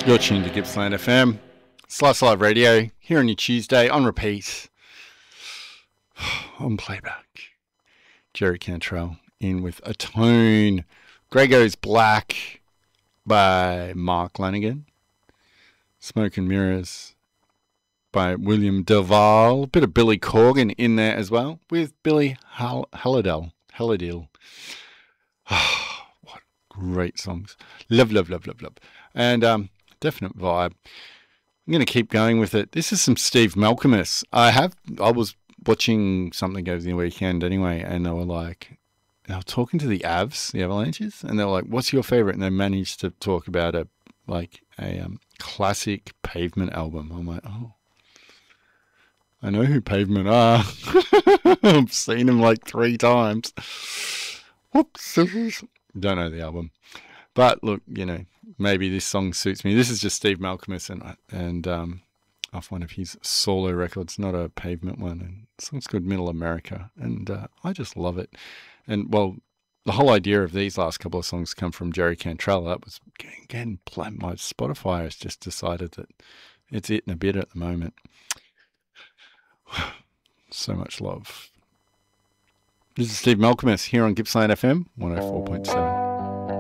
You're tuned to Gippsland FM, Slice Live Radio, here on your Tuesday, on repeat, on playback. Jerry Cantrell in with Atone. Grego's Black by Mark Lanigan. Smoke and Mirrors by William Delval. A bit of Billy Corgan in there as well, with Billy Hallidell. What great songs. Love. And definite vibe. I'm going to keep going with it. This is some Steve Malcolmus. I was watching something over the weekend anyway, and they were talking to the Avs, the Avalanches, and they were like, what's your favorite? And they managed to talk about a classic Pavement album. I'm like, oh, I know who Pavement are. I've seen them like 3 times. Whoops. Don't know the album. But look, maybe this song suits me. This is just Steve Malcolmus and off one of his solo records, not a Pavement one. And the song's called Middle America, and I just love it. And well, the whole idea of these last couple of songs come from Jerry Cantrell. That was again, my Spotify has just decided that it's it in a bit at the moment. So much love. This is Steve Malcolmus here on Gippsland FM 104.7.